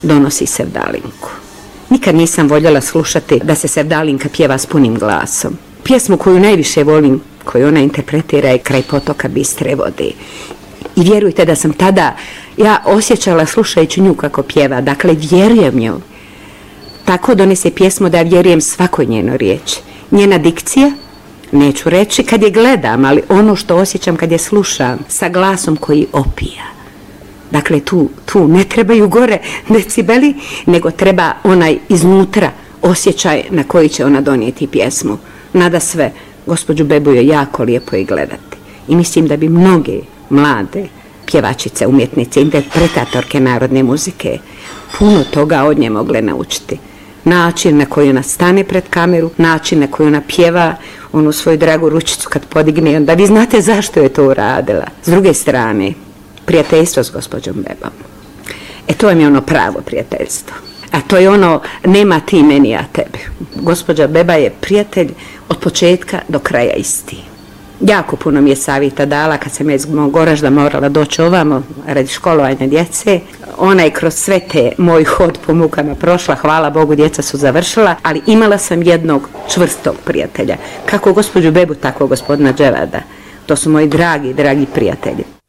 donosi sevdalinku. Nikad nisam voljela slušati da se sevdalinka pjeva s punim glasom. Pjesmu koju najviše volim, koju ona interpretira, je Kraj potoka bistre vode. I vjerujte da sam tada ja osjećala slušajući nju kako pjeva, dakle vjerujem njoj. Tako donese pjesmu da vjerujem svakoj njenoj riječi. Njena dikcija, neću reći kad je gledam, ali ono što osjećam kad je slušam, sa glasom koji opija. Dakle, tu ne trebaju gore decibeli, nego treba onaj iznutra osjećaj na koji će ona donijeti pjesmu. Nada sve, gospođu Bebu je jako lijepo i gledati. I mislim da bi mnoge mlade pjevačice, umjetnice, interpretatorke narodne muzike puno toga od nje mogle naučiti. Način na koji ona stane pred kameru, način na koji ona pjeva onu svoju dragu ručicu kad podigne, onda vi znate zašto je to uradila. S druge strane, prijateljstvo s gospođom Bebom. To vam je ono pravo prijateljstvo. A to je ono, nema ti meni, ja tebi. Gospođa Beba je prijatelj od početka do kraja isti. Jako puno mi je savjeta dala kad sam iz mog Goražda morala doći ovamo radi školovanja djece. Ona je kroz sve te moj hod po mukama prošla, hvala Bogu, djeca su završila, ali imala sam jednog čvrstog prijatelja. Kako gospođu Bebu, tako gospodina Dževada. To su moji dragi prijatelji.